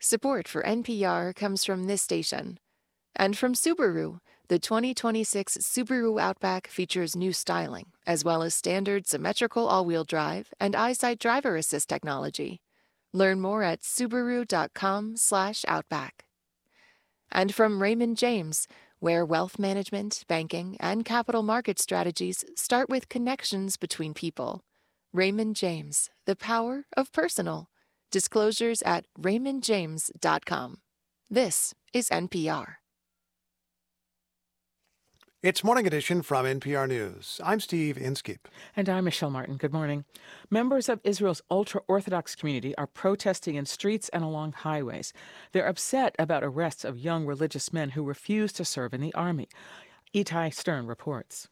Support for NPR comes from this station. And from Subaru, the 2026 Subaru Outback features new styling, as well as standard symmetrical all-wheel drive and EyeSight driver assist technology. Learn more at subaru.com/outback. And from Raymond James, where wealth management, banking, and capital market strategies start with connections between people. Raymond James, the power of personal. Disclosures at raymondjames.com. This is NPR. It's Morning Edition from NPR News. I'm Steve Inskeep. And I'm Michelle Martin. Good morning. Members of Israel's ultra-Orthodox community are protesting in streets and along highways. They're upset about arrests of young religious men who refuse to serve in the army. Itai Stern reports.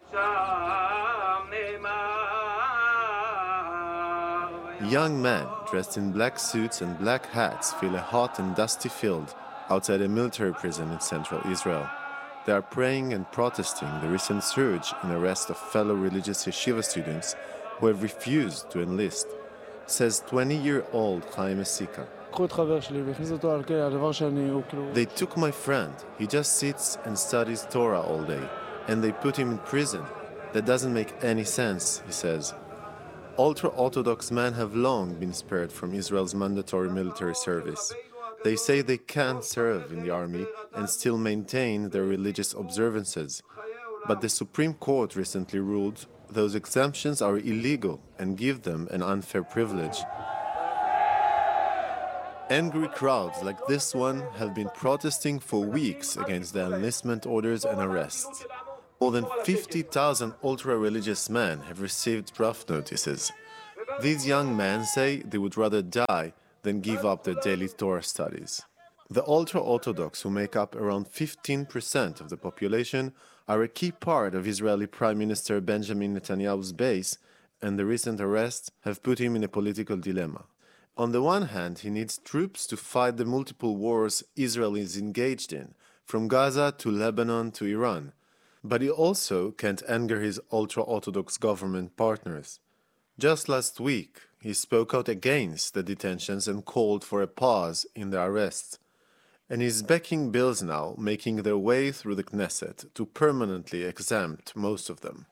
Young men dressed in black suits and black hats fill a hot and dusty field outside a military prison in central Israel. They are praying and protesting the recent surge in arrest of fellow religious yeshiva students who have refused to enlist, says 20-year-old Chaim Esika. They took my friend. He just sits and studies Torah all day, and they put him in prison. That doesn't make any sense, he says. Ultra-Orthodox men have long been spared from Israel's mandatory military service. They say they can't serve in the army and still maintain their religious observances. But the Supreme Court recently ruled those exemptions are illegal and give them an unfair privilege. Angry crowds like this one have been protesting for weeks against the enlistment orders and arrests. More than 50,000 ultra-religious men have received rough notices. These young men say they would rather die than give up their daily Torah studies. The ultra-Orthodox, who make up around 15% of the population, are a key part of Israeli Prime Minister Benjamin Netanyahu's base, and the recent arrests have put him in a political dilemma. On the one hand, he needs troops to fight the multiple wars Israel is engaged in, from Gaza to Lebanon to Iran. But he also can't anger his ultra-Orthodox government partners. Just last week, he spoke out against the detentions and called for a pause in the arrests. And he's backing bills now making their way through the Knesset to permanently exempt most of them.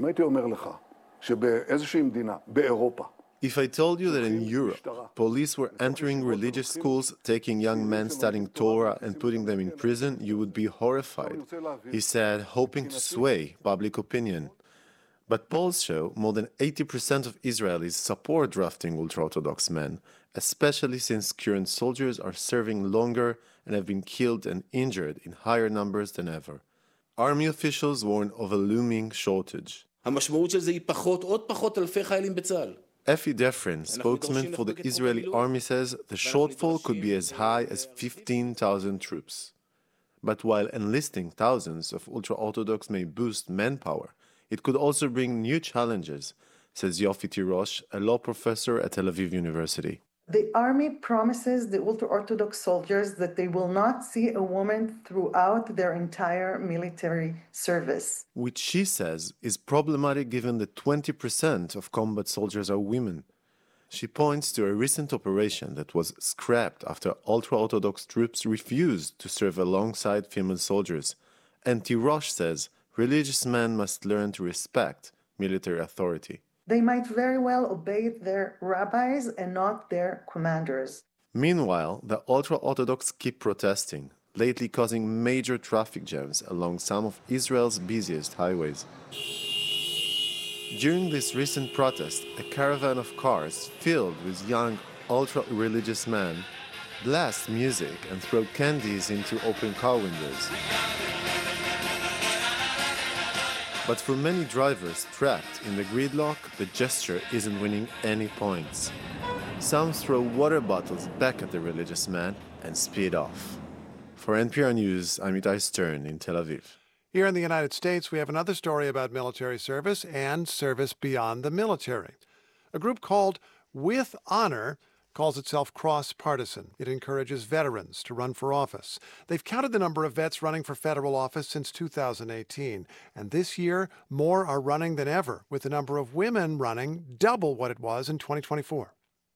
If I told you that in Europe, police were entering religious schools, taking young men studying Torah and putting them in prison, you would be horrified, he said, hoping to sway public opinion. But polls show more than 80% of Israelis support drafting ultra-Orthodox men, especially since current soldiers are serving longer and have been killed and injured in higher numbers than ever. Army officials warn of a looming shortage. Effie Defrin, spokesman for the Israeli army, says the shortfall could be as high as 15,000 troops. But while enlisting thousands of ultra-Orthodox may boost manpower, it could also bring new challenges, says Yofi Tirosh, a law professor at Tel Aviv University. The army promises the ultra-Orthodox soldiers that they will not see a woman throughout their entire military service. Which she says is problematic given that 20% of combat soldiers are women. She points to a recent operation that was scrapped after ultra-Orthodox troops refused to serve alongside female soldiers. And Tirosh says religious men must learn to respect military authority. They might very well obey their rabbis and not their commanders. Meanwhile, the ultra-Orthodox keep protesting, lately causing major traffic jams along some of Israel's busiest highways. During this recent protest, a caravan of cars filled with young ultra-religious men blast music and throw candies into open car windows. But for many drivers trapped in the gridlock, the gesture isn't winning any points. Some throw water bottles back at the religious man and speed off. For NPR News, I'm Itai Stern in Tel Aviv. Here in the United States, we have another story about military service and service beyond the military. A group called With Honor calls itself cross-partisan. It encourages veterans to run for office. They've counted the number of vets running for federal office since 2018. And this year, more are running than ever, with the number of women running double what it was in 2024.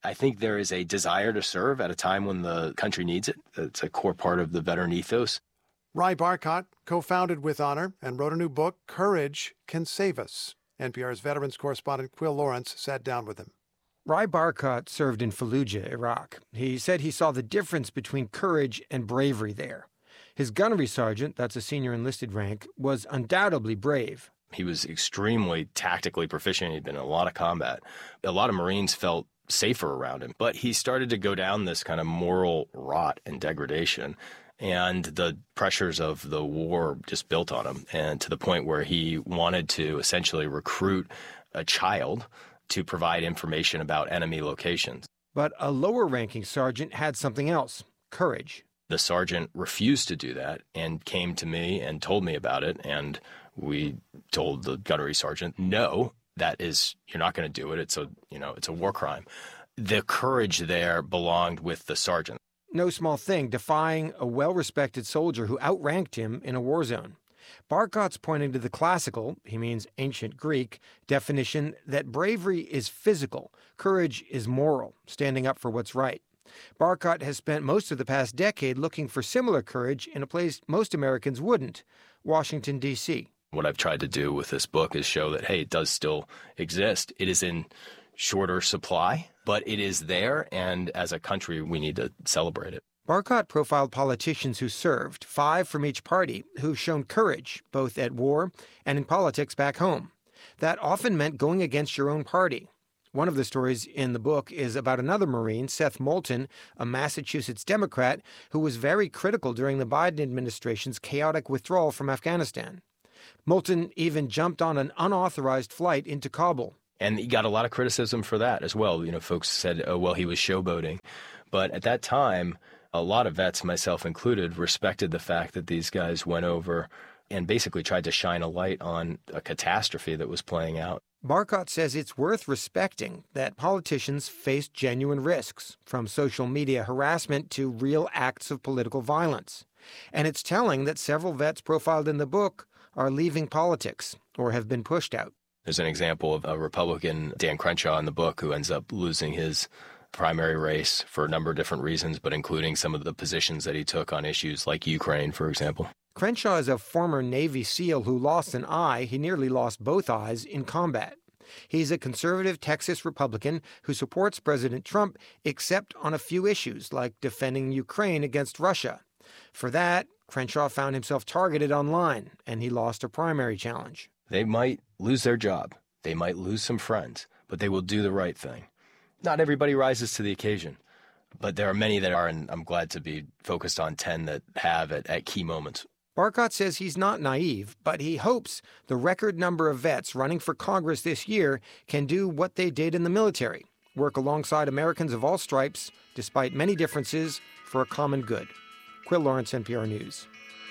I think there is a desire to serve at a time when the country needs it. It's a core part of the veteran ethos. Ry Barkott co-founded With Honor and wrote a new book, Courage Can Save Us. NPR's veterans correspondent Quil Lawrence sat down with him. Ry Barkott served in Fallujah, Iraq. He said he saw the difference between courage and bravery there. His gunnery sergeant, that's a senior enlisted rank, was undoubtedly brave. He was extremely tactically proficient. He'd been in a lot of combat. A lot of Marines felt safer around him. But he started to go down this kind of moral rot and degradation. And the pressures of the war just built on him, and to the point where he wanted to essentially recruit a child to provide information about enemy locations. But a lower-ranking sergeant had something else, courage. The sergeant refused to do that and came to me and told me about it, and we told the gunnery sergeant, no, you're not going to do it. It's a war crime. The courage there belonged with the sergeant. No small thing, defying a well-respected soldier who outranked him in a war zone. Barkott's pointing to the classical, he means ancient Greek, definition that bravery is physical, courage is moral, standing up for what's right. Barkott has spent most of the past decade looking for similar courage in a place most Americans wouldn't, Washington, D.C. What I've tried to do with this book is show that, hey, it does still exist. It is in shorter supply, but it is there, and as a country, we need to celebrate it. Barkott profiled politicians who served, 5 from each party, who've shown courage, both at war and in politics back home. That often meant going against your own party. One of the stories in the book is about another Marine, Seth Moulton, a Massachusetts Democrat, who was very critical during the Biden administration's chaotic withdrawal from Afghanistan. Moulton even jumped on an unauthorized flight into Kabul. And he got a lot of criticism for that as well. Folks said, oh, well, he was showboating. But at that time, a lot of vets, myself included, respected the fact that these guys went over and basically tried to shine a light on a catastrophe that was playing out. Barkott says it's worth respecting that politicians face genuine risks, from social media harassment to real acts of political violence. And it's telling that several vets profiled in the book are leaving politics or have been pushed out. There's an example of a Republican, Dan Crenshaw, in the book, who ends up losing his primary race for a number of different reasons, but including some of the positions that he took on issues like Ukraine, for example. Crenshaw is a former Navy SEAL who lost an eye. He nearly lost both eyes in combat. He's a conservative Texas Republican who supports President Trump, except on a few issues, like defending Ukraine against Russia. For that, Crenshaw found himself targeted online, and he lost a primary challenge. They might lose their job. They might lose some friends, but they will do the right thing. Not everybody rises to the occasion, but there are many that are, and I'm glad to be focused on 10 that have at key moments. Barkott says he's not naive, but he hopes the record number of vets running for Congress this year can do what they did in the military, work alongside Americans of all stripes, despite many differences, for a common good. Quil Lawrence, NPR News.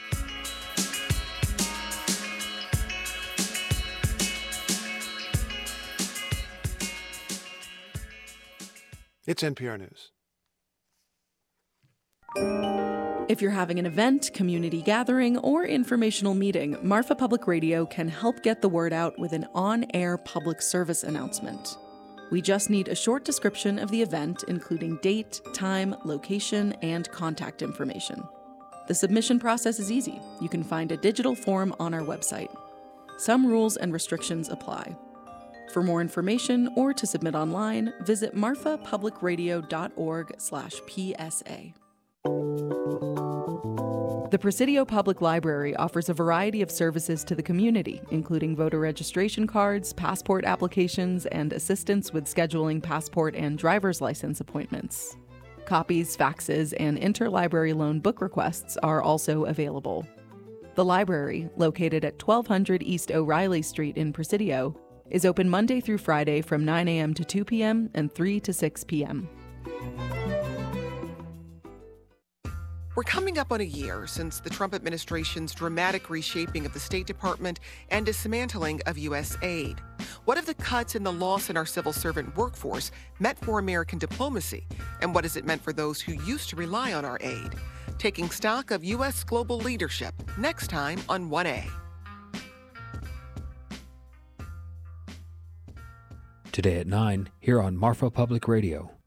It's NPR News. If you're having an event, community gathering, or informational meeting, Marfa Public Radio can help get the word out with an on-air public service announcement. We just need a short description of the event, including date, time, location, and contact information. The submission process is easy. You can find a digital form on our website. Some rules and restrictions apply. For more information or to submit online, visit marfapublicradio.org/PSA. The Presidio Public Library offers a variety of services to the community, including voter registration cards, passport applications, and assistance with scheduling passport and driver's license appointments. Copies, faxes, and interlibrary loan book requests are also available. The library, located at 1200 East O'Reilly Street in Presidio, is open Monday through Friday from 9 a.m. to 2 p.m. and 3 to 6 p.m. We're coming up on a year since the Trump administration's dramatic reshaping of the State Department and dismantling of U.S. aid. What have the cuts and the loss in our civil servant workforce meant for American diplomacy? And what has it meant for those who used to rely on our aid? Taking stock of U.S. global leadership, next time on 1A. Today at 9, here on Marfa Public Radio.